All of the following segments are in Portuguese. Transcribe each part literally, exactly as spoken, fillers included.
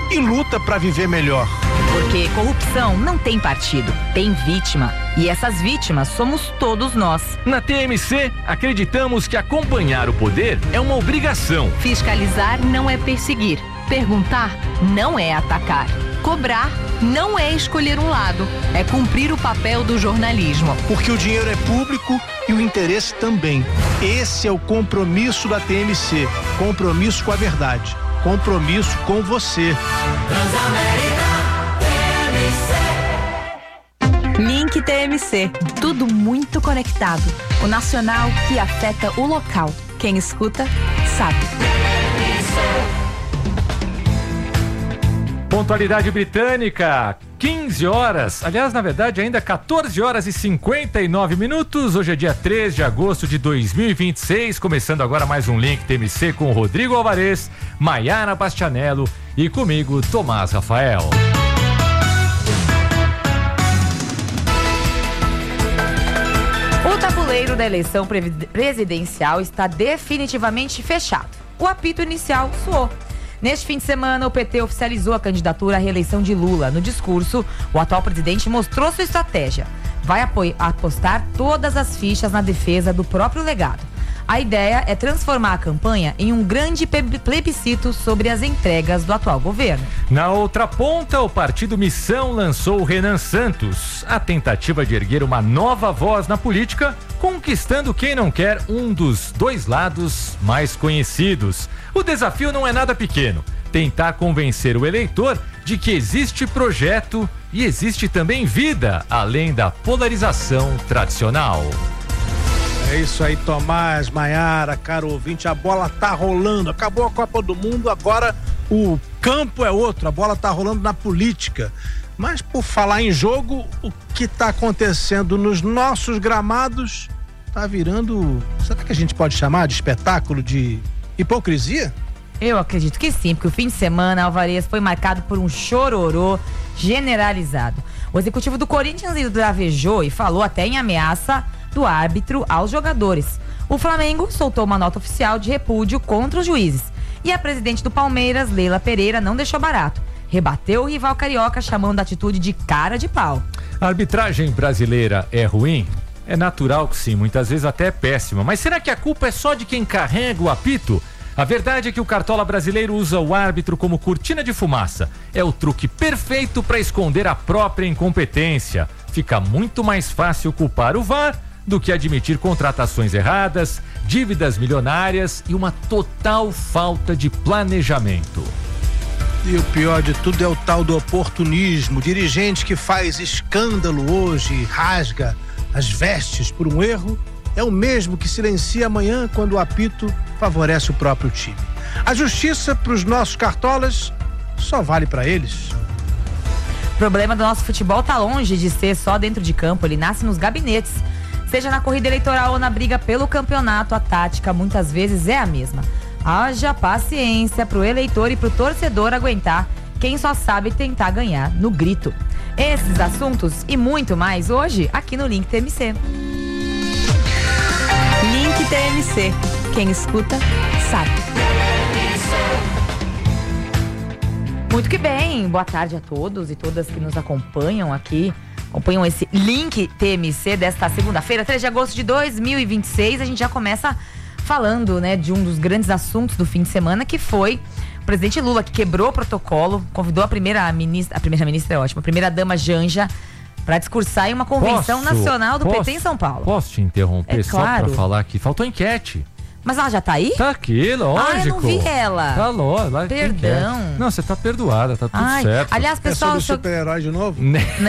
e luta para viver melhor. Porque corrupção não tem partido, tem vítima. E essas vítimas somos todos nós. Na T M C, acreditamos que acompanhar o poder é uma obrigação. Fiscalizar não é perseguir. Perguntar não é atacar. Cobrar não é escolher um lado. É cumprir o papel do jornalismo. Porque o dinheiro é público e o interesse também. Esse é o compromisso da T M C. Compromisso com a verdade. Compromisso com você. Link T M C. Tudo muito conectado. O nacional que afeta o local. Quem escuta, sabe. Pontualidade britânica, quinze horas, aliás, na verdade ainda quatorze horas e cinquenta e nove minutos. Hoje é dia três de agosto de dois mil e vinte e seis, começando agora mais um Link T M C com Rodrigo Alvarez, Maiara Bastianello e comigo, Tomás Rafael. O tabuleiro da eleição presidencial está definitivamente fechado. O apito inicial soou. Neste fim de semana, o P T oficializou a candidatura à reeleição de Lula. No discurso, o atual presidente mostrou sua estratégia. Vai apoiar, apostar todas as fichas na defesa do próprio legado. A ideia é transformar a campanha em um grande plebiscito sobre as entregas do atual governo. Na outra ponta, o partido Missão lançou o Renan Santos, a tentativa de erguer uma nova voz na política, conquistando quem não quer um dos dois lados mais conhecidos. O desafio não é nada pequeno, tentar convencer o eleitor de que existe projeto e existe também vida, além da polarização tradicional. É isso aí, Tomás, Maiara, caro ouvinte, a bola tá rolando, acabou a Copa do Mundo, agora o campo é outro, a bola tá rolando na política. Mas por falar em jogo, o que tá acontecendo nos nossos gramados tá virando, será que a gente pode chamar de espetáculo de hipocrisia? Eu acredito que sim, porque o fim de semana, Alvarez, foi marcado por um chororô generalizado. O executivo do Corinthians bravejou e falou até em ameaça do árbitro aos jogadores. O Flamengo soltou uma nota oficial de repúdio contra os juízes. E a presidente do Palmeiras, Leila Pereira, não deixou barato. Rebateu o rival carioca, chamando a atitude de cara de pau. A arbitragem brasileira é ruim? É natural que sim, muitas vezes até é péssima. Mas será que a culpa é só de quem carrega o apito? A verdade é que o cartola brasileiro usa o árbitro como cortina de fumaça. É o truque perfeito para esconder a própria incompetência. Fica muito mais fácil culpar o V A R do que admitir contratações erradas, dívidas milionárias e uma total falta de planejamento. E o pior de tudo é o tal do oportunismo. Dirigente que faz escândalo hoje e rasga as vestes por um erro é o mesmo que silencia amanhã quando o apito favorece o próprio time. A justiça para os nossos cartolas só vale para eles. O problema do nosso futebol tá longe de ser só dentro de campo, ele nasce nos gabinetes. Seja na corrida eleitoral ou na briga pelo campeonato, a tática muitas vezes é a mesma. Haja paciência pro eleitor e pro torcedor aguentar quem só sabe tentar ganhar no grito. Esses assuntos e muito mais hoje aqui no Link T M C. Link T M C. Quem escuta, sabe. Muito que bem. Boa tarde a todos e todas que nos acompanham aqui. Acompanham esse Link T M C desta segunda-feira, três de agosto de dois mil e vinte e seis. A gente já começa falando, né, de um dos grandes assuntos do fim de semana, que foi o presidente Lula, que quebrou o protocolo, convidou a primeira ministra, a primeira ministra é ótima, a primeira dama Janja, para discursar em uma convenção posso, nacional do posso, P T em São Paulo. Posso te interromper é só claro. para falar que faltou enquete. Mas ela já tá aí? Tá aqui, lógico. Ah, eu não vi ela. Tá lógico. Lá Perdão. Não, você tá perdoada, tá tudo Ai, certo. aliás, pessoal... É sobre o super-herói de novo?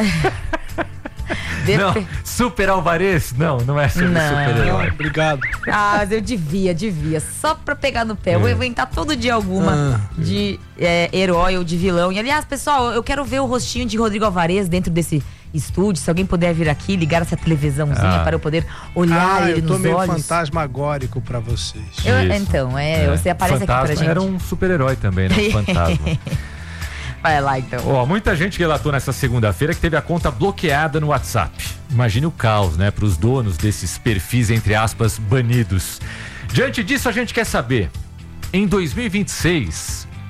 Não, Super Alvarez, não, não é sobre não. super-herói. Obrigado. Ah, mas eu devia, devia. Só pra pegar no pé. É. Eu vou inventar todo dia alguma ah, de é, herói ou de vilão. E aliás, pessoal, eu quero ver o rostinho de Rodrigo Alvarez dentro desse estúdio. Se alguém puder vir aqui, ligar essa televisãozinha ah. para eu poder olhar ah, ele nos olhos. eu tô meio fantasmagórico pra vocês. Eu, então, é, é, você aparece Fantasma aqui pra gente. Era um super-herói também, né? Fantasma. Vai lá, então. Ó, muita gente relatou nessa segunda-feira que teve a conta bloqueada no WhatsApp. Imagine o caos, né? Para os donos desses perfis, entre aspas, banidos. Diante disso, a gente quer saber, em dois mil e vinte e seis,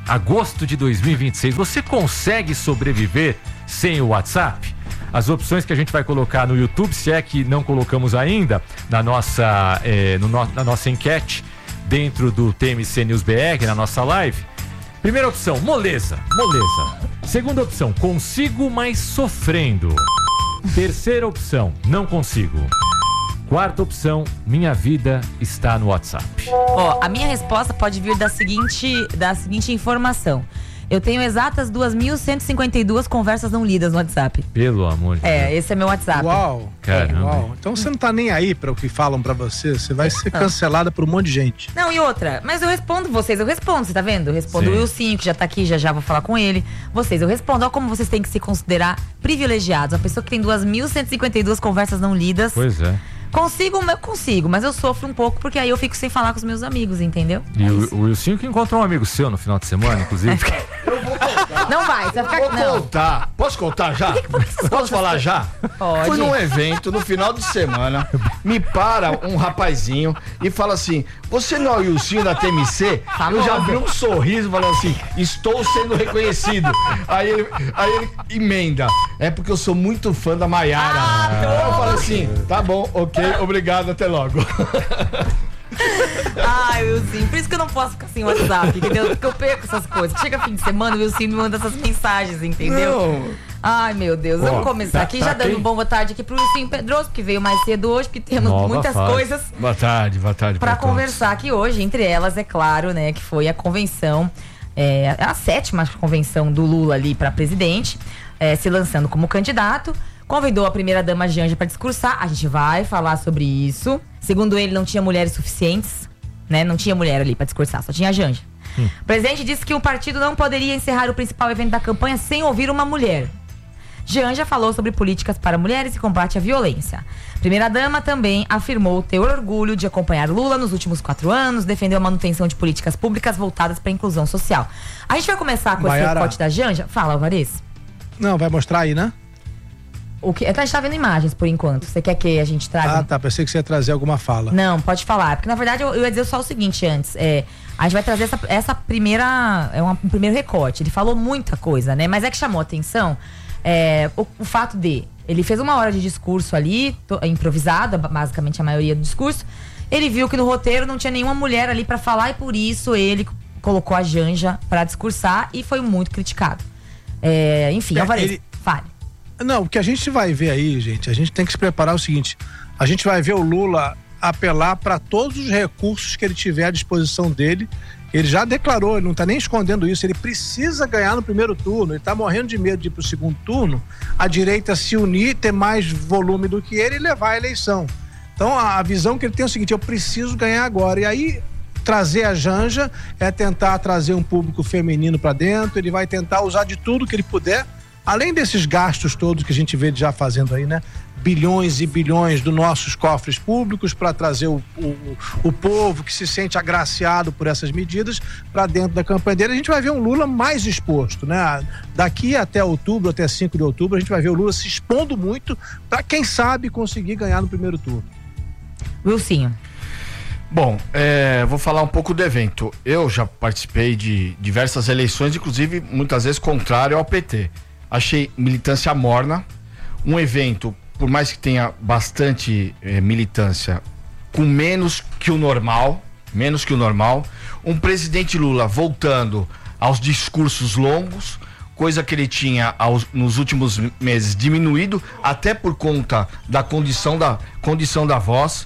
agosto de dois mil e vinte e seis. Você consegue sobreviver sem o WhatsApp? As opções que a gente vai colocar no YouTube, se é que não colocamos ainda, na nossa, é, no no, na nossa enquete, dentro do T M C News B R, na nossa live. Primeira opção, moleza, moleza. Segunda opção, consigo, mas sofrendo. Terceira opção, não consigo. Quarta opção, minha vida está no WhatsApp. Ó, a minha resposta pode vir da seguinte, da seguinte informação. Eu tenho exatas duas mil cento e cinquenta e duas conversas não lidas no WhatsApp. Pelo amor de Deus. É, esse é meu WhatsApp. Uau. Caramba. Uau. Então você não tá nem aí para o que falam para você. Você vai ser cancelada por um monte de gente. Não, e outra, mas eu respondo vocês, eu respondo, você tá vendo? Eu respondo Sim. o Wilson, que já tá aqui, já já vou falar com ele. Vocês, eu respondo. Olha como vocês têm que se considerar privilegiados. A pessoa que tem duas mil cento e cinquenta e duas conversas não lidas. Pois é. Consigo, eu consigo, mas eu sofro um pouco porque aí eu fico sem falar com os meus amigos, entendeu? E É o, isso. o Wilson que encontrou um amigo seu no final de semana, inclusive. Não vai, você vai ficar Vou aqui. Não. contar. Posso contar já? Posso falar já? Pode. Fui num evento no final de semana, me para um rapazinho e fala assim: você não é o Wilson da T M C? Eu já vi um sorriso falando assim: estou sendo reconhecido. Aí ele, aí ele emenda: é porque eu sou muito fã da Maiara. Ah, eu falo assim: tá bom, ok, obrigado, até logo. Ai, Wilson, por isso que eu não posso ficar sem WhatsApp, entendeu? Porque eu perco essas coisas. Chega fim de semana, o Wilson me manda essas mensagens, entendeu? Não. Ai, meu Deus, vamos Ó, começar tá- aqui tá já dando quem? boa tarde aqui pro Wilson Pedroso, que veio mais cedo hoje, porque temos Nova muitas fase. coisas Boa tarde, boa tarde. pra pra todos. conversar aqui hoje. Entre elas, é claro, né, que foi a convenção, é, a sétima convenção do Lula ali pra presidente, é, se lançando como candidato. Convidou a primeira-dama Janja pra discursar. A gente vai falar sobre isso. Segundo ele, não tinha mulheres suficientes, né? Não tinha mulher ali pra discursar, só tinha a Janja. Hum. O presidente disse que o partido não poderia encerrar o principal evento da campanha sem ouvir uma mulher. Janja falou sobre políticas para mulheres e combate à violência. Primeira-dama também afirmou ter orgulho de acompanhar Lula nos últimos quatro anos, defendeu a manutenção de políticas públicas voltadas para a inclusão social. A gente vai começar com Maiara. esse recorte da Janja. Fala, Alvarez. Não, vai mostrar aí, né? O que? A gente tá vendo imagens por enquanto. Você quer que a gente traga? Ah, tá. Pensei que você ia trazer alguma fala. Não, pode falar. Porque na verdade eu, eu ia dizer só o seguinte antes. É, a gente vai trazer essa, essa primeira. É uma, um primeiro recorte. Ele falou muita coisa, né? Mas é que chamou a atenção é, o, o fato de. Ele fez uma hora de discurso ali, to, improvisado, basicamente a maioria do discurso. Ele viu que no roteiro não tinha nenhuma mulher ali pra falar e por isso ele colocou a Janja pra discursar e foi muito criticado. É, enfim, É, Alvarez, ele- fale. Não, o que a gente vai ver aí, gente, a gente tem que se preparar o seguinte: a gente vai ver o Lula apelar para todos os recursos que ele tiver à disposição dele. Ele já declarou, ele não está nem escondendo isso, ele precisa ganhar no primeiro turno, ele está morrendo de medo de ir para o segundo turno, a direita se unir, ter mais volume do que ele e levar a eleição. Então a, a visão que ele tem é o seguinte: eu preciso ganhar agora. E aí trazer a Janja é tentar trazer um público feminino para dentro, ele vai tentar usar de tudo que ele puder. Além desses gastos todos que a gente vê já fazendo aí, né? Bilhões e bilhões dos nossos cofres públicos para trazer o, o, o povo que se sente agraciado por essas medidas para dentro da campanha dele. A gente vai ver um Lula mais exposto, né? Daqui até outubro, até cinco de outubro, a gente vai ver o Lula se expondo muito para, quem sabe, conseguir ganhar no primeiro turno. Wilsinho. Bom, é, vou falar um pouco do evento. Eu já participei de diversas eleições, inclusive muitas vezes contrário ao P T. Achei militância morna, um evento, por mais que tenha bastante eh, militância, com menos que o normal, menos que o normal, um presidente Lula voltando aos discursos longos, coisa que ele tinha aos, nos últimos meses diminuído, até por conta da condição da, condição da voz,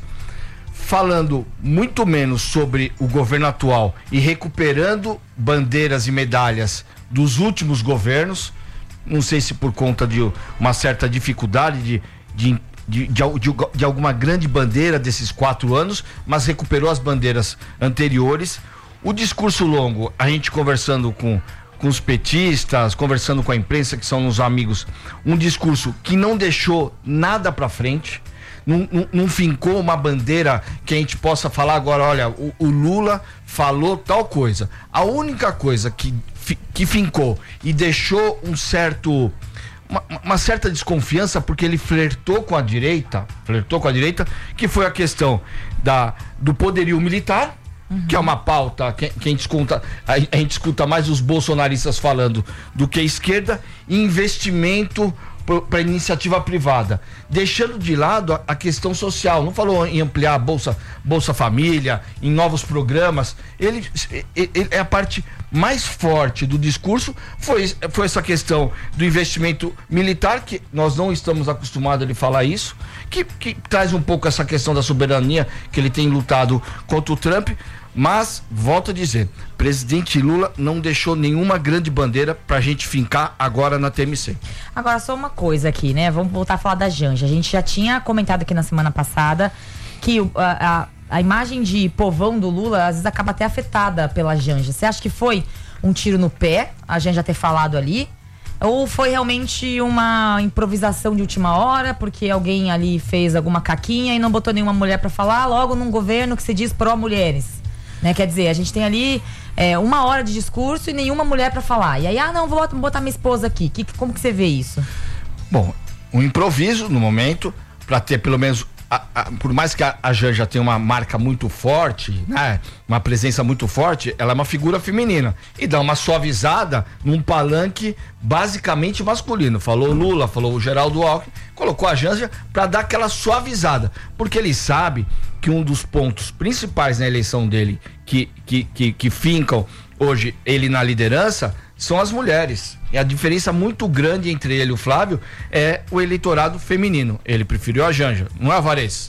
falando muito menos sobre o governo atual e recuperando bandeiras e medalhas dos últimos governos. Não sei se por conta de uma certa dificuldade de, de, de, de, de, de alguma grande bandeira desses quatro anos, mas recuperou as bandeiras anteriores. O discurso longo, a gente conversando com, com os petistas, conversando com a imprensa, que são uns amigos, um discurso que não deixou nada pra frente, não, não, não fincou uma bandeira que a gente possa falar agora, olha, o, o Lula falou tal coisa. A única coisa que que fincou e deixou um certo uma, uma certa desconfiança, porque ele flertou com a direita, flertou com a direita, que foi a questão da, do poderio militar, Uhum. Que é uma pauta que, que a gente escuta, a, a gente escuta mais os bolsonaristas falando do que a esquerda, e investimento para iniciativa privada, deixando de lado a, a questão social. Não falou em ampliar a Bolsa, Bolsa Família, em novos programas. Ele, ele é a parte mais forte do discurso, foi, foi essa questão do investimento militar, que nós não estamos acostumados a ele falar isso, que, que traz um pouco essa questão da soberania que ele tem lutado contra o Trump. Mas, volto a dizer, presidente Lula não deixou nenhuma grande bandeira pra gente fincar agora na T M C. Agora, só uma coisa aqui, né? Vamos voltar a falar da Janja. A gente já tinha comentado aqui na semana passada que a, a, a imagem de povão do Lula, às vezes, acaba até afetada pela Janja. Você acha que foi um tiro no pé, a Janja ter falado ali? Ou foi realmente uma improvisação de última hora, porque alguém ali fez alguma caquinha e não botou nenhuma mulher pra falar, logo num governo que se diz pró-mulheres? Né? Quer dizer, a gente tem ali é, uma hora de discurso e nenhuma mulher pra falar. E aí, ah, não, vou botar minha esposa aqui. Que, como que você vê isso? Bom, um improviso no momento, pra ter pelo menos, a, a, por mais que a, a Janja tenha uma marca muito forte, né? Uma presença muito forte, ela é uma figura feminina. E dá uma suavizada num palanque basicamente masculino. Falou Lula, falou o Geraldo Alckmin, colocou a Janja pra dar aquela suavizada. Porque ele sabe que um dos pontos principais na eleição dele, que, que, que, que fincam hoje ele na liderança, são as mulheres. E a diferença muito grande entre ele e o Flávio é o eleitorado feminino. Ele preferiu a Janja, não é, Alvarez?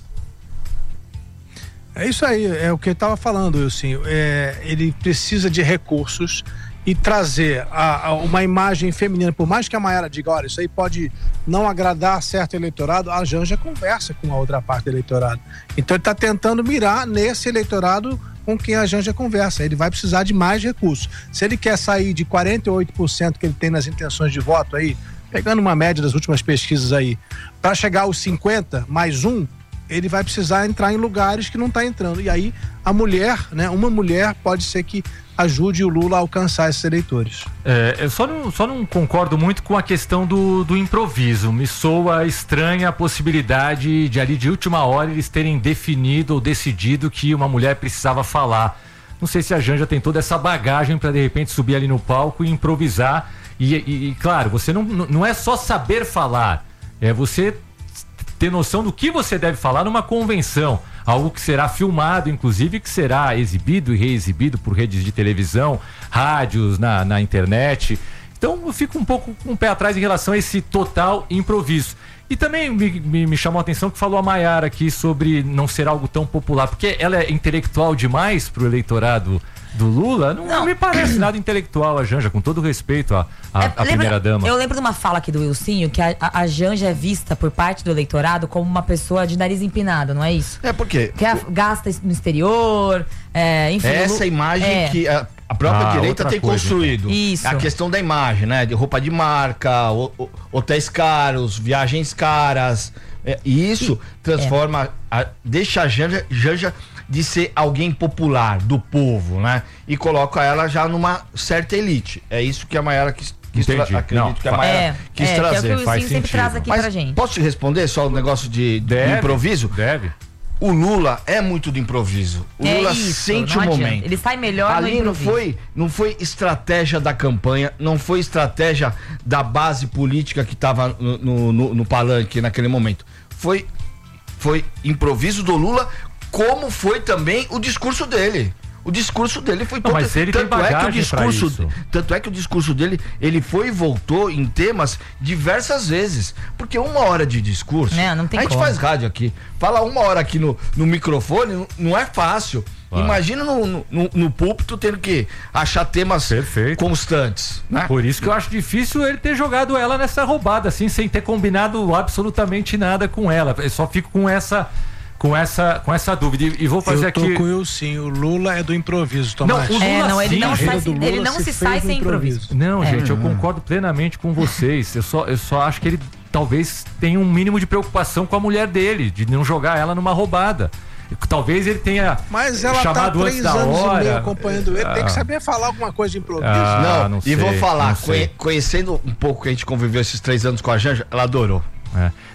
É isso aí, é o que eu estava falando, Wilson. É, ele precisa de recursos e trazer a, a uma imagem feminina, por mais que a Maiara diga, olha, isso aí pode não agradar certo eleitorado, a Janja conversa com a outra parte do eleitorado. Então ele está tentando mirar nesse eleitorado com quem a Janja conversa. Ele vai precisar de mais recursos. Se ele quer sair de quarenta e oito por cento que ele tem nas intenções de voto aí, pegando uma média das últimas pesquisas aí, para chegar aos cinquenta mais um, ele vai precisar entrar em lugares que não está entrando. E aí a mulher, né, uma mulher pode ser que ajude o Lula a alcançar esses eleitores. É, eu só não, só não concordo muito com a questão do, do improviso. Me soa estranha a possibilidade de ali de última hora eles terem definido ou decidido que uma mulher precisava falar. Não sei se a Janja tem toda essa bagagem para de repente subir ali no palco e improvisar. E, e, e claro, você não, não é só saber falar, é você ter noção do que você deve falar numa convenção. Algo que será filmado, inclusive, que será exibido e reexibido por redes de televisão, rádios, na, na internet. Então eu fico um pouco com o pé atrás em relação a esse total improviso. E também me, me, me chamou a atenção que falou a Maiara aqui sobre não ser algo tão popular, porque ela é intelectual demais pro eleitorado do Lula. Não, não me parece nada intelectual a Janja, com todo respeito à, à, é, à primeira dama. Eu lembro de uma fala aqui do Wilsinho que a, a, a Janja é vista por parte do eleitorado como uma pessoa de nariz empinado, não é isso? É porque que a, gasta no exterior, é, enfim. Essa Lu, imagem é. que a, a própria ah, direita tem coisa, construído. Isso. A questão da imagem, né? De roupa de marca, o, o, hotéis caros, viagens caras. É, e isso e, transforma, é. a, deixa a Janja, Janja de ser alguém popular, do povo, né? E coloca ela já numa certa elite. É isso que a Maiara quis, quis tra- acredito Não, que a Maiara é, quis é, trazer. Que é o que o Faz sempre sentido. traz aqui Mas pra gente. Posso te responder só o negócio de, deve, de improviso? Deve. O Lula é muito de improviso. O é Lula isso, sente o adianta. momento. Ele sai melhor no Ali não improviso. foi, não foi estratégia da campanha, não foi estratégia da base política que estava no, no, no, no palanque naquele momento. Foi, foi improviso do Lula, como foi também o discurso dele. O discurso dele foi não, todo, mas ele tanto tem é que o bagagem pra discurso, isso. tanto é que o discurso dele, ele foi e voltou em temas diversas vezes, porque uma hora de discurso, não, não tem a gente como. faz rádio aqui, fala uma hora aqui no, no microfone, não, não é fácil. Claro. Imagina no, no, no púlpito tendo que achar temas Perfeito. constantes, né? Por isso que eu acho difícil ele ter jogado ela nessa roubada, assim, sem ter combinado absolutamente nada com ela. Eu só fico com essa com essa, com essa dúvida. E, e vou fazer eu tô aqui. Com o sim, o Lula é do improviso, Tomás. Não, o Lula é, não, ele sim, não, sai, Lula ele não se, se sai sem improviso. improviso. Não, é. gente, eu concordo plenamente com vocês. Eu só, eu só acho que ele talvez tenha um mínimo de preocupação com a mulher dele, de não jogar ela numa roubada. Talvez ele tenha Mas ela chamado tá antes três da anos hora. e meio acompanhando ele, Ah. tem que saber falar alguma coisa de improviso. Ah, não, não e sei, vou falar, não sei. conhe- conhecendo um pouco que a gente conviveu esses três anos com a Janja, ela adorou. É. Não,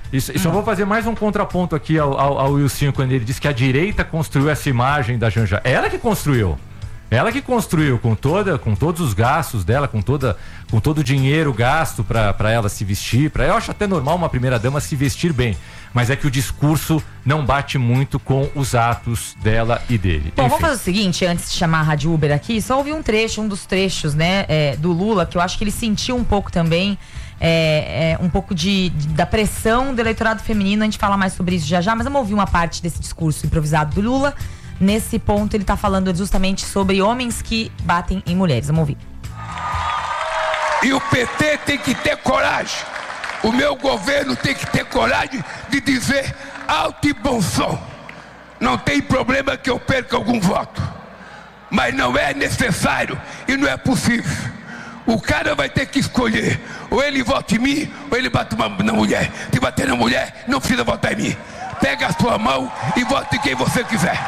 Isso, isso eu vou fazer mais um contraponto aqui ao, ao, ao Wilson, quando ele disse que a direita construiu essa imagem da Janja. Ela que construiu. Ela que construiu com toda, com todos os gastos dela, com toda, com todo o dinheiro gasto para ela se vestir. Pra, eu acho até normal uma primeira dama se vestir bem, mas é que o discurso não bate muito com os atos dela e dele. Bom, Enfim. vamos fazer o seguinte, antes de chamar a Rádio Uber aqui, só ouvir um trecho, um dos trechos, né, é, do Lula, que eu acho que ele sentiu um pouco também, é, é, um pouco de, de, da pressão do eleitorado feminino. A gente fala mais sobre isso já já, mas vamos ouvir uma parte desse discurso improvisado do Lula. Nesse ponto ele está falando justamente sobre homens que batem em mulheres. Vamos ouvir. E o P T tem que ter coragem, o meu governo tem que ter coragem de dizer alto e bom som: não tem problema que eu perca algum voto, mas não é necessário e não é possível. O cara vai ter que escolher, ou ele vota em mim, ou ele bate uma, na mulher. Se bater na mulher, não precisa votar em mim. Pega a sua mão e vote em quem você quiser.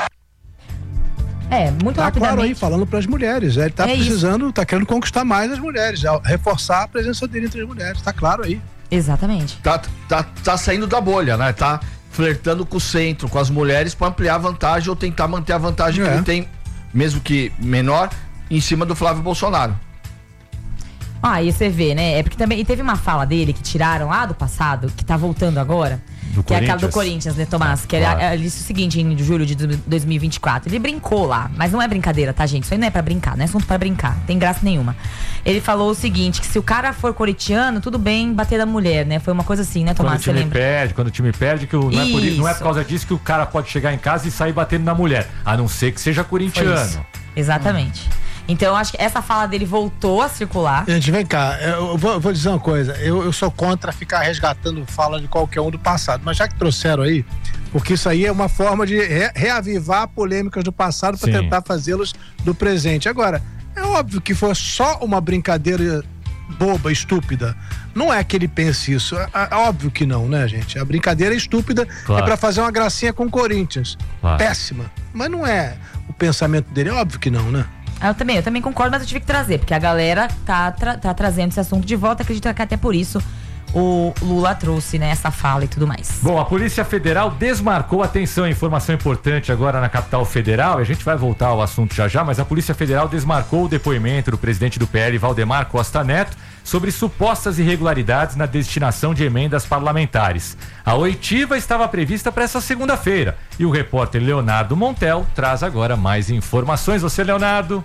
É, muito tá rapidamente. Claro aí, falando para as mulheres. Ele tá é precisando, isso. tá querendo conquistar mais as mulheres, reforçar a presença dele entre as mulheres. Tá claro aí. Exatamente. Tá, tá, tá saindo da bolha, né? Tá flertando com o centro, com as mulheres, para ampliar a vantagem ou tentar manter a vantagem é. que ele tem, mesmo que menor, em cima do Flávio Bolsonaro. Ah, e você vê, né? É porque também e teve uma fala dele que tiraram lá do passado, que tá voltando agora. Do que é aquela do Corinthians, né, Tomás? Que claro. ele disse o seguinte em julho de dois mil e vinte e quatro. Ele brincou lá, mas não é brincadeira, tá, gente? Isso aí não é pra brincar, não é assunto pra brincar, não tem graça nenhuma. Ele falou o seguinte: que se o cara for corintiano, tudo bem bater da mulher, né? Foi uma coisa assim, né, Tomás? Quando o time perde, quando o time perde, que o, não, é por, isso, não é por causa disso que o cara pode chegar em casa e sair batendo na mulher, a não ser que seja corintiano. Exatamente. Hum. Então eu acho que essa fala dele voltou a circular. Gente, vem cá, eu vou, eu vou dizer uma coisa, eu, eu sou contra ficar resgatando fala de qualquer um do passado, mas já que trouxeram aí, porque isso aí é uma forma de re, reavivar polêmicas do passado para tentar fazê-los do presente. Agora, é óbvio que foi só uma brincadeira boba, estúpida. Não é que ele pense isso, é, é óbvio que não, né, gente? A brincadeira é estúpida, claro. É para fazer uma gracinha com o Corinthians. Claro. Péssima, mas não é o pensamento dele, é óbvio que não, né? Eu também, eu também concordo, mas eu tive que trazer, porque a galera tá, tra- tá trazendo esse assunto de volta, acredito que até por isso o Lula trouxe, né, essa fala e tudo mais. Bom, a Polícia Federal desmarcou, atenção, informação importante agora na capital federal, a gente vai voltar ao assunto já já, mas a Polícia Federal desmarcou o depoimento do presidente do P L, Valdemar Costa Neto, sobre supostas irregularidades na destinação de emendas parlamentares. A oitiva estava prevista para essa segunda-feira e o repórter Leonardo Montel traz agora mais informações. Você, Leonardo?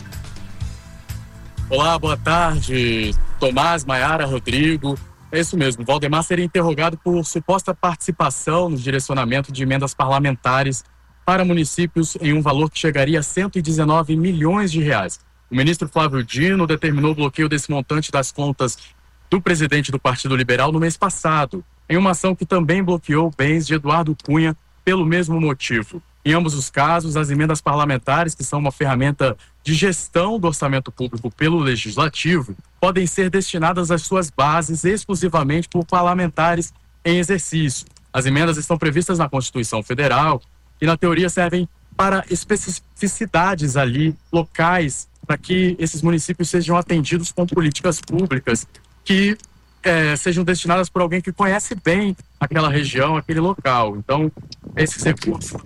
Olá, boa tarde, Tomás, Maiara, Rodrigo. É isso mesmo, Valdemar seria interrogado por suposta participação no direcionamento de emendas parlamentares para municípios em um valor que chegaria a cento e dezenove milhões de reais. O ministro Flávio Dino determinou o bloqueio desse montante das contas do presidente do Partido Liberal no mês passado, em uma ação que também bloqueou bens de Eduardo Cunha pelo mesmo motivo. Em ambos os casos, as emendas parlamentares, que são uma ferramenta de gestão do orçamento público pelo Legislativo, podem ser destinadas às suas bases exclusivamente por parlamentares em exercício. As emendas estão previstas na Constituição Federal e, na teoria, servem para especificidades ali, locais, para que esses municípios sejam atendidos com políticas públicas que é, sejam destinadas por alguém que conhece bem aquela região, aquele local. Então, esses recursos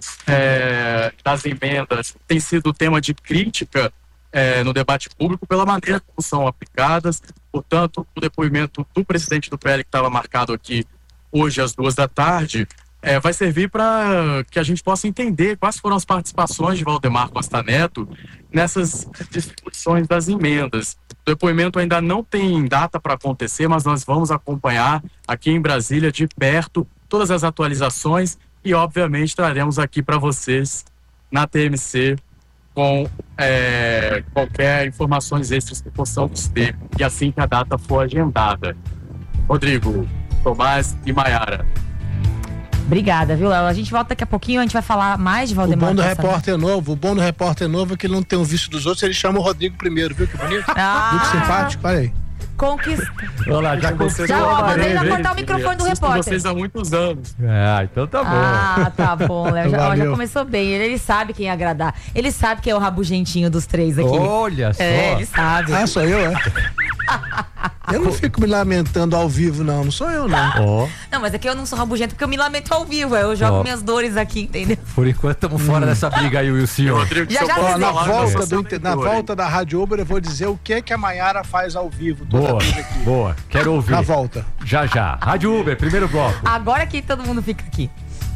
é, das emendas têm sido tema de crítica é, no debate público pela maneira como são aplicadas. Portanto, o depoimento do presidente do P L, que estava marcado aqui hoje às duas da tarde, É, vai servir para que a gente possa entender quais foram as participações de Valdemar Costa Neto nessas discussões das emendas. O depoimento ainda não tem data para acontecer, mas nós vamos acompanhar aqui em Brasília de perto todas as atualizações e, obviamente, traremos aqui para vocês na T M C com é, qualquer informações extras que possamos ter e assim que a data for agendada. Rodrigo, Tomás e Maiara. Obrigada, viu, Léo? A gente volta daqui a pouquinho, a gente vai falar mais de Valdemar. O bom do repórter novo, o bom do repórter novo é que ele não tem um visto dos outros, ele chama o Rodrigo primeiro, viu que bonito? Ah, viu que simpático, olha aí. Conquista. Olá, já conquistou. Já, ó, mandei já cortar o microfone do repórter. Vocês há muitos anos. Ah, então tá bom. Ah, tá bom, Léo. Já, ó, já começou bem. Ele, ele sabe quem agradar. Ele sabe que é o rabugentinho dos três aqui. Olha só. É, ele sabe. Ah, sou eu, é? Eu não fico me lamentando ao vivo, não. Não sou eu, não. Ó. Não, mas é que eu não sou rabugento porque eu me lamento ao vivo. Eu jogo Ó. minhas dores aqui, entendeu? Por enquanto estamos fora dessa briga aí, Wilson. Rodrigo, Já, se eu já posso Ó, na falar, volta, eu sou do, inter- na leitor, hein? volta da Rádio Uber, eu vou dizer o que que a Maiara faz ao vivo. Toda Boa, vez aqui. boa. Quero ouvir. Na volta. Já, já. Rádio Uber, primeiro bloco. Agora que todo mundo fica aqui.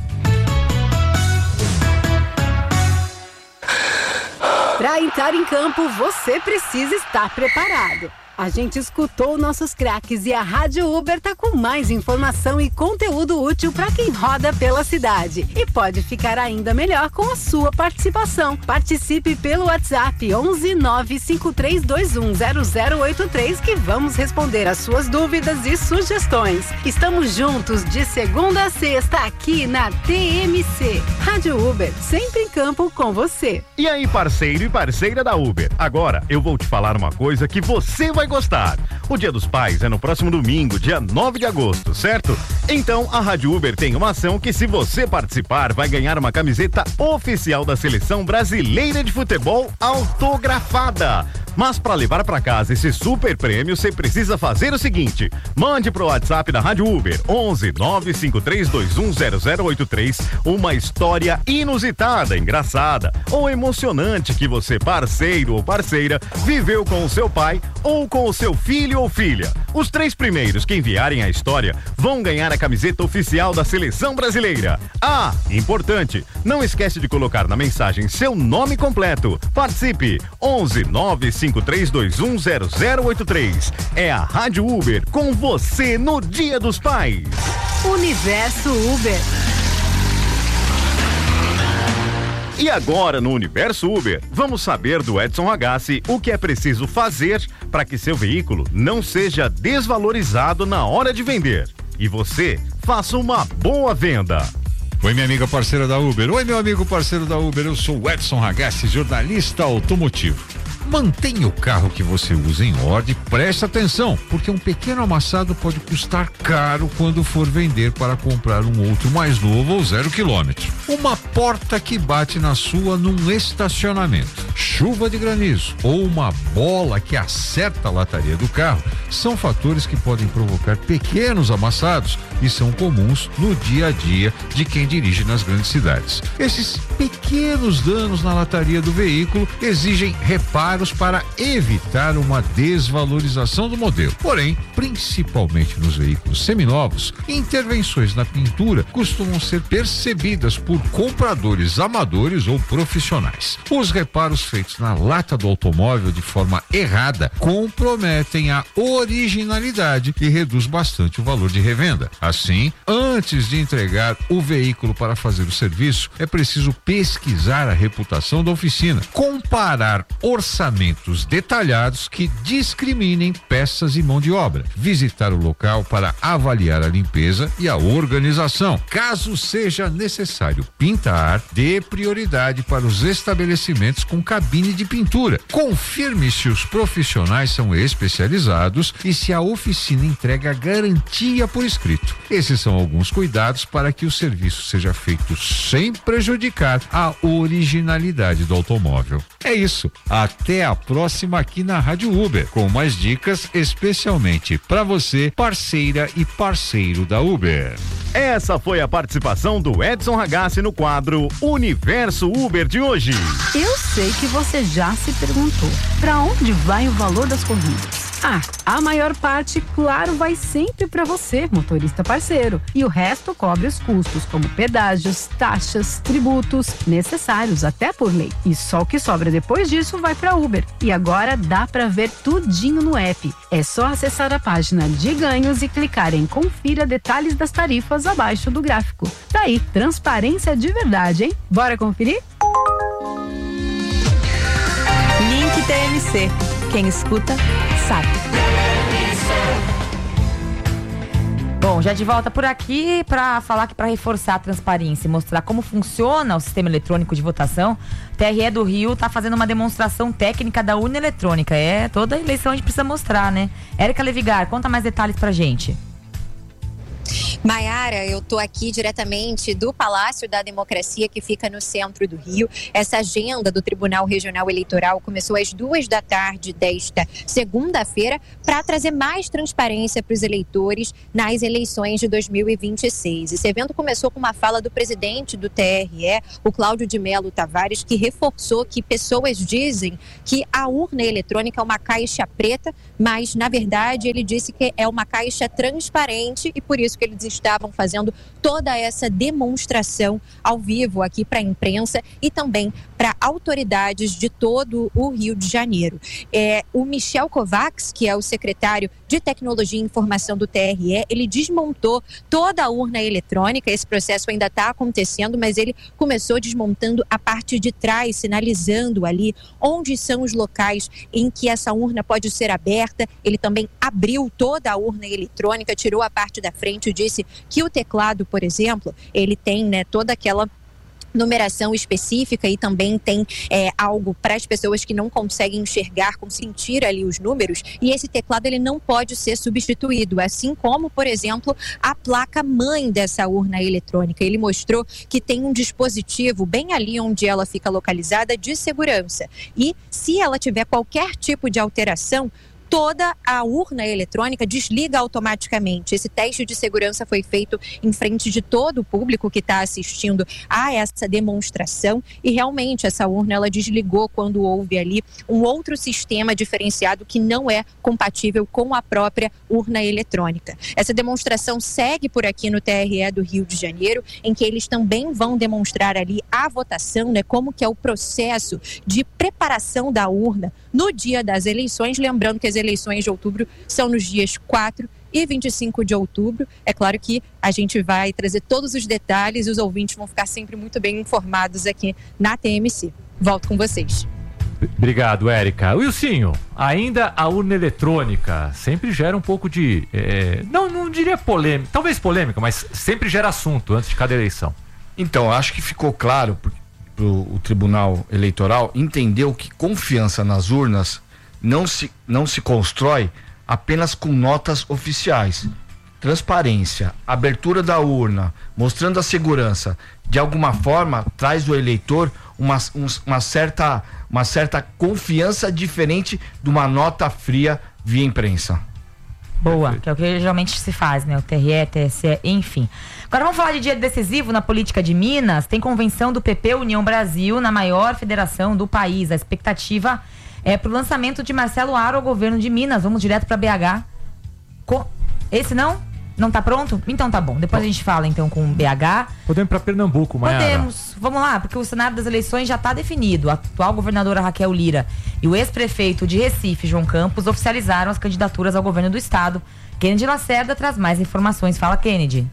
Para entrar em campo, você precisa estar preparado. A gente escutou nossos craques e a Rádio Uber tá com mais informação e conteúdo útil para quem roda pela cidade. E pode ficar ainda melhor com a sua participação. Participe pelo WhatsApp onze nove cinco três dois um zero zero oito três que vamos responder as suas dúvidas e sugestões. Estamos juntos de segunda a sexta aqui na T M C. Rádio Uber, sempre em campo com você. E aí, parceiro e parceira da Uber? Agora eu vou te falar uma coisa que você vai gostar. O Dia dos Pais é no próximo domingo, dia nove de agosto, certo? Então a Rádio Uber tem uma ação que, se você participar, vai ganhar uma camiseta oficial da Seleção Brasileira de Futebol autografada. Mas para levar para casa esse super prêmio, você precisa fazer o seguinte: mande pro WhatsApp da Rádio Uber onze nove cinco três dois um zero zero oito três uma história inusitada, engraçada ou emocionante que você, parceiro ou parceira, viveu com o seu pai ou com o seu filho ou filha. Os três primeiros que enviarem a história vão ganhar a camiseta oficial da Seleção Brasileira. Ah, importante, não esquece de colocar na mensagem seu nome completo. Participe, onze nove cinco três dois um zero zero oito três. É a Rádio Uber com você no Dia dos Pais. Universo Uber. E agora, no Universo Uber, vamos saber do Edson Ragazzi o que é preciso fazer para que seu veículo não seja desvalorizado na hora de vender. E você faça uma boa venda. Oi, minha amiga parceira da Uber. Oi, meu amigo parceiro da Uber. Eu sou o Edson Ragazzi, jornalista automotivo. Mantenha o carro que você usa em ordem, preste atenção, porque um pequeno amassado pode custar caro quando for vender para comprar um outro mais novo ou zero quilômetro. Uma porta que bate na sua num estacionamento, chuva de granizo ou uma bola que acerta a lataria do carro são fatores que podem provocar pequenos amassados e são comuns no dia a dia de quem dirige nas grandes cidades. Esses pequenos danos na lataria do veículo exigem reparos para evitar uma desvalorização do modelo. Porém, principalmente nos veículos seminovos, intervenções na pintura costumam ser percebidas por compradores amadores ou profissionais. Os reparos feitos na lata do automóvel de forma errada comprometem a originalidade e reduz bastante o valor de revenda. Assim, antes de entregar o veículo para fazer o serviço, é preciso pesquisar a reputação da oficina, comparar orçamentos detalhados que discriminem peças e mão de obra, visitar o local para avaliar a limpeza e a organização. Caso seja necessário pintar, dê prioridade para os estabelecimentos com cabine de pintura. Confirme se os profissionais são especializados e se a oficina entrega garantia por escrito. Esses são alguns cuidados para que o serviço seja feito sem prejudicar a originalidade do automóvel. É isso. Até a próxima aqui na Rádio Uber, com mais dicas especialmente para você, parceira e parceiro da Uber. Essa foi a participação do Edson Ragazzi no quadro Universo Uber de hoje. Eu sei que você já se perguntou, para onde vai o valor das corridas? Ah, a maior parte, claro, vai sempre para você, motorista parceiro. E o resto cobre os custos, como pedágios, taxas, tributos, necessários até por lei. E só o que sobra depois disso vai para Uber. E agora dá para ver tudinho no app. É só acessar a página de ganhos e clicar em confira detalhes das tarifas abaixo do gráfico. Daí, transparência de verdade, hein? Bora conferir? Link T M C. Quem escuta, sabe. Bom, já de volta por aqui para falar que para reforçar a transparência e mostrar como funciona o sistema eletrônico de votação, T R E do Rio está fazendo uma demonstração técnica da urna eletrônica. É, toda eleição a gente precisa mostrar, né? Érica Levigar, conta mais detalhes pra gente. Maiara, eu estou aqui diretamente do Palácio da Democracia, que fica no centro do Rio. Essa agenda do Tribunal Regional Eleitoral começou às duas da tarde desta segunda-feira para trazer mais transparência para os eleitores nas eleições de dois mil e vinte e seis. Esse evento começou com uma fala do presidente do T R E, o Cláudio de Mello Tavares, que reforçou que pessoas dizem que a urna eletrônica é uma caixa preta, mas, na verdade, ele disse que é uma caixa transparente e por isso que ele diz estavam fazendo toda essa demonstração ao vivo aqui para a imprensa e também para autoridades de todo o Rio de Janeiro. É, o Michel Kovacs, que é o secretário de Tecnologia e Informação do T R E, ele desmontou toda a urna eletrônica. Esse processo ainda está acontecendo, mas ele começou desmontando a parte de trás, sinalizando ali onde são os locais em que essa urna pode ser aberta. Ele também abriu toda a urna eletrônica, tirou a parte da frente e disse que o teclado, por exemplo, ele tem, né, toda aquela numeração específica e também tem é, algo para as pessoas que não conseguem enxergar, sentir ali os números, e esse teclado ele não pode ser substituído, assim como, por exemplo, a placa-mãe dessa urna eletrônica. Ele mostrou que tem um dispositivo bem ali onde ela fica localizada de segurança, e se ela tiver qualquer tipo de alteração, toda a urna eletrônica desliga automaticamente. Esse teste de segurança foi feito em frente de todo o público que está assistindo a essa demonstração e realmente essa urna ela desligou quando houve ali um outro sistema diferenciado que não é compatível com a própria urna eletrônica. Essa demonstração segue por aqui no T R E do Rio de Janeiro, em que eles também vão demonstrar ali a votação, né, como que é o processo de preparação da urna no dia das eleições, lembrando que as eleições de outubro são nos dias quatro e vinte e cinco de outubro. É claro que a gente vai trazer todos os detalhes e os ouvintes vão ficar sempre muito bem informados aqui na T M C. Volto com vocês. Obrigado, Érica. Wilsinho, ainda a urna eletrônica sempre gera um pouco de, é, não, não diria polêmica, talvez polêmica, mas sempre gera assunto antes de cada eleição. Então, acho que ficou claro, porque o Tribunal Eleitoral entendeu que confiança nas urnas não se, não se constrói apenas com notas oficiais. Transparência, abertura da urna, mostrando a segurança, de alguma forma traz ao eleitor uma, um, uma, certa, uma certa confiança diferente de uma nota fria via imprensa. Boa, que é o que geralmente se faz, né? O T R E, T S E, enfim. Agora vamos falar de dia decisivo na política de Minas. Tem convenção do P P União Brasil na maior federação do país. A expectativa é pro lançamento de Marcelo Aro ao governo de Minas. Vamos direto para B H. Co- Esse não? Não tá pronto? Então tá bom. Depois a gente fala então com o B H. Podemos ir pra Pernambuco, Maiara. Podemos. Vamos lá, porque o cenário das eleições já tá definido. A atual governadora Raquel Lira e o ex-prefeito de Recife, João Campos, oficializaram as candidaturas ao governo do estado. Kennedy Lacerda traz mais informações. Fala, Kennedy.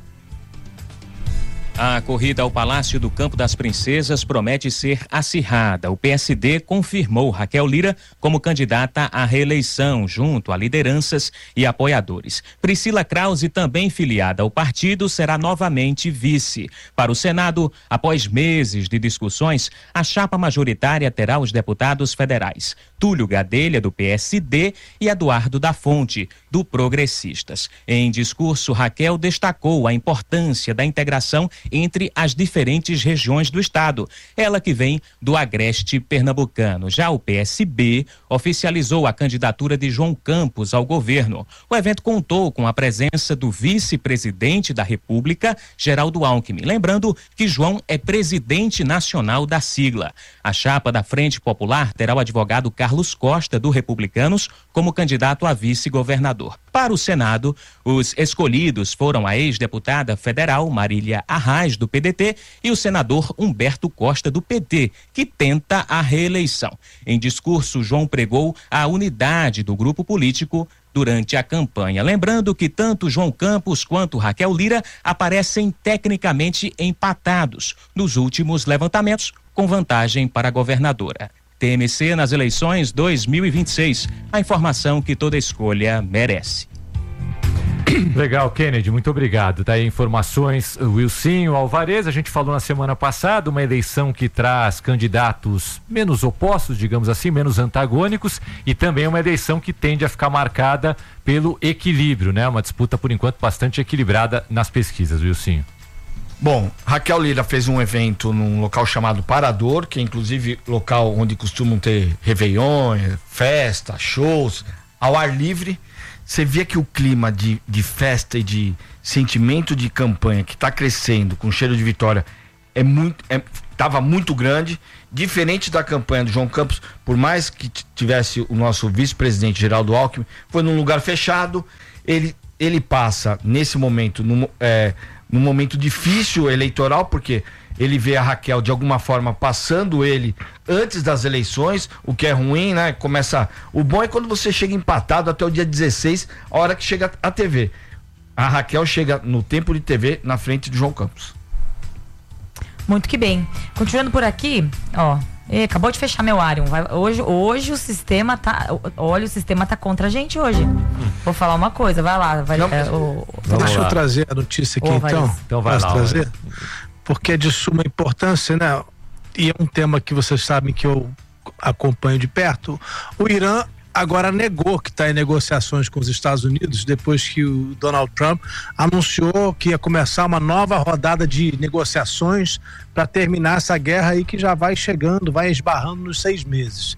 A corrida ao Palácio do Campo das Princesas promete ser acirrada. O P S D confirmou Raquel Lira como candidata à reeleição, junto a lideranças e apoiadores. Priscila Krause, também filiada ao partido, será novamente vice. Para o Senado, após meses de discussões, a chapa majoritária terá os deputados federais Túlio Gadelha, do P S D, e Eduardo da Fonte, do Progressistas. Em discurso, Raquel destacou a importância da integração entre as diferentes regiões do estado. Ela que vem do agreste pernambucano. Já o P S B oficializou a candidatura de João Campos ao governo. O evento contou com a presença do vice-presidente da República, Geraldo Alckmin. Lembrando que João é presidente nacional da sigla. A chapa da Frente Popular terá o advogado Carlos Costa, do Republicanos, como candidato a vice-governador. Para o Senado, os escolhidos foram a ex-deputada federal Marília Arraes, do P D T, e o senador Humberto Costa, do P T, que tenta a reeleição. Em discurso, João pregou a unidade do grupo político durante a campanha. Lembrando que tanto João Campos quanto Raquel Lira aparecem tecnicamente empatados nos últimos levantamentos, com vantagem para a governadora. T M C nas eleições dois mil e vinte e seis. A informação que toda escolha merece. Legal, Kennedy, muito obrigado. Daí informações, Wilsinho Alvarez, a gente falou na semana passada, uma eleição que traz candidatos menos opostos, digamos assim, menos antagônicos, e também uma eleição que tende a ficar marcada pelo equilíbrio, né? Uma disputa, por enquanto, bastante equilibrada nas pesquisas, Wilsinho. Bom, Raquel Lira fez um evento num local chamado Parador, que é inclusive local onde costumam ter réveillon, festa, shows, ao ar livre. Você via que o clima de, de festa e de sentimento de campanha que está crescendo com cheiro de vitória é muito, é, tava muito grande, diferente da campanha do João Campos, por mais que tivesse o nosso vice-presidente Geraldo Alckmin, foi num lugar fechado, ele, ele passa nesse momento, num, é, num momento difícil eleitoral, porque ele vê a Raquel de alguma forma passando ele antes das eleições, o que é ruim, né? Começa. O bom é quando você chega empatado até o dia dezesseis, a hora que chega a T V. A Raquel chega no tempo de T V na frente de João Campos. Muito que bem. Continuando por aqui, ó. E acabou de fechar meu Arion. Vai, hoje, hoje o sistema tá. Olha, o sistema tá contra a gente hoje. Vou falar uma coisa, vai lá. Vai, Não, é, o, deixa lá. eu trazer a notícia aqui, Ô, então. Então vai Posso lá. trazer? Porque é de suma importância, né? E é um tema que vocês sabem que eu acompanho de perto. O Irã agora negou que está em negociações com os Estados Unidos depois que o Donald Trump anunciou que ia começar uma nova rodada de negociações para terminar essa guerra aí que já vai chegando, vai esbarrando nos seis meses.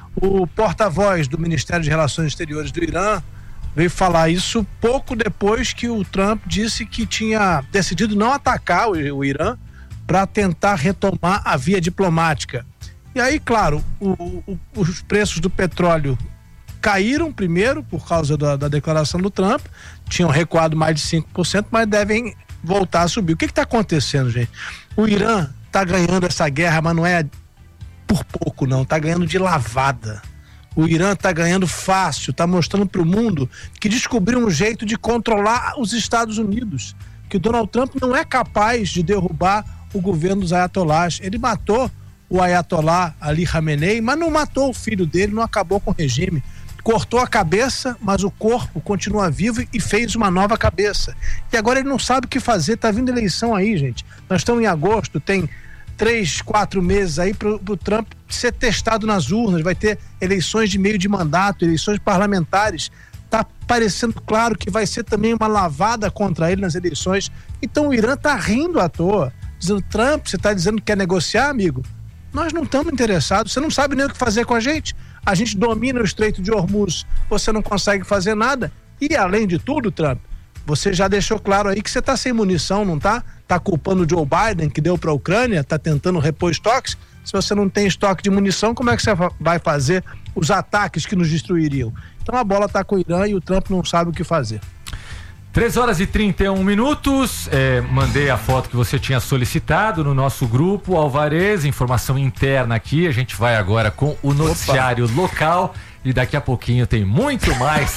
O porta-voz do Ministério de Relações Exteriores do Irã veio falar isso pouco depois que o Trump disse que tinha decidido não atacar o, o Irã para tentar retomar a via diplomática. E aí, claro, o, o, os preços do petróleo caíram primeiro por causa da, da declaração do Trump, tinham recuado mais de cinco por cento, mas devem voltar a subir. O que está acontecendo, gente? O Irã está ganhando essa guerra, mas não é por pouco, não, está ganhando de lavada. O Irã está ganhando fácil, está mostrando para o mundo que descobriu um jeito de controlar os Estados Unidos, que o Donald Trump não é capaz de derrubar o governo dos ayatolás. Ele matou o ayatolá Ali Khamenei, mas não matou o filho dele, não acabou com o regime. Cortou a cabeça, mas o corpo continua vivo e fez uma nova cabeça. E agora ele não sabe o que fazer, tá vindo eleição aí, gente. Nós estamos em agosto, tem três, quatro meses aí para o Trump ser testado nas urnas, vai ter eleições de meio de mandato, eleições parlamentares, tá parecendo claro que vai ser também uma lavada contra ele nas eleições. Então o Irã tá rindo à toa, dizendo: Trump, você tá dizendo que quer negociar, amigo? Nós não estamos interessados, você não sabe nem o que fazer com a gente, a gente domina o Estreito de Hormuz, você não consegue fazer nada, e além de tudo, Trump, você já deixou claro aí que você tá sem munição, não tá? Tá culpando o Joe Biden, que deu para a Ucrânia, tá tentando repor estoques. Se você não tem estoque de munição, como é que você vai fazer os ataques que nos destruiriam? Então a bola tá com o Irã e o Trump não sabe o que fazer. três horas e trinta e um minutos, é, mandei a foto que você tinha solicitado no nosso grupo, Alvarez, informação interna aqui, a gente vai agora com o noticiário Opa. local e daqui a pouquinho tem muito mais.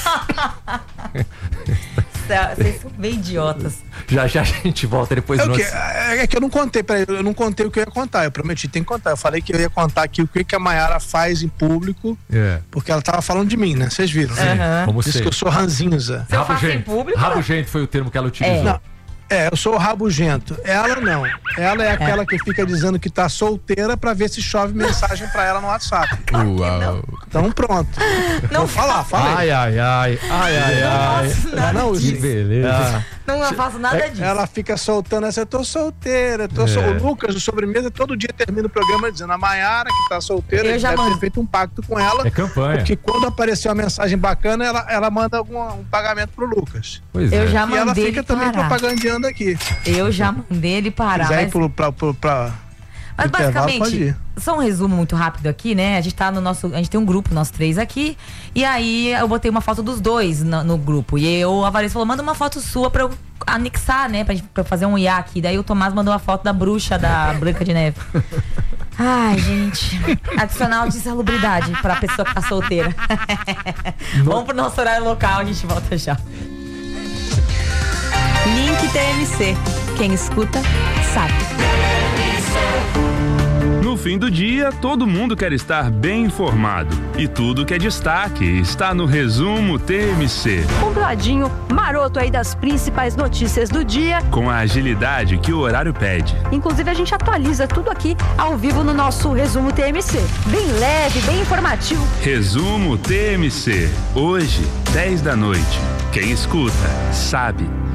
Vocês são bem idiotas. Já já a gente volta depois é do que, nosso... é que eu não contei, peraí, eu não contei o que eu ia contar, eu prometi, tem que contar. Eu falei que eu ia contar aqui o que, que a Maiara faz em público, é. porque ela tava falando de mim, né? Vocês viram, né? Uhum. Como Diz que eu sou ranzinza. Rabugento. Rabugento foi o termo que ela utilizou. É. Não. É, eu sou o rabugento. Ela não. Ela é aquela é. que fica dizendo que tá solteira pra ver se chove mensagem pra ela no WhatsApp. Uau. Então pronto. Não vou falar, fala aí. Ai, ai, ai. Ai, ai, ai. Não, não, que beleza. Ah. Não, não faço nada disso. Ela fica soltando essa, eu tô solteira. Tô é. sol... O Lucas, do Sobremesa, todo dia termina o programa dizendo: a Maiara, que tá solteira, eu já deve mando. ter feito um pacto com ela. É campanha. Porque quando aparecer uma mensagem bacana, ela, ela manda algum, um pagamento pro Lucas. Pois eu é. já e mandei ela fica ele também parar. propagandeando aqui. Eu já mandei ele parar. Se quiser mas... ir pro, pra, pro, pra... Mas basicamente, basicamente, só um resumo muito rápido aqui, né? A gente tá no nosso, a gente tem um grupo, nós três aqui, e aí eu botei uma foto dos dois no, no grupo, e eu, a Vanessa falou: manda uma foto sua pra eu anexar, né? Pra, pra fazer um I A aqui. Daí o Tomás mandou uma foto da bruxa da Branca de Neve. Ai, gente, adicional de salubridade pra pessoa que tá solteira. Vamos pro nosso horário local, a gente volta já. Link T M C. Quem escuta, sabe. No fim do dia, todo mundo quer estar bem informado. E tudo que é destaque está no Resumo T M C. Um ladinho maroto aí das principais notícias do dia. Com a agilidade que o horário pede. Inclusive, a gente atualiza tudo aqui ao vivo no nosso Resumo T M C. Bem leve, bem informativo. Resumo T M C. Hoje, dez da noite. Quem escuta, sabe.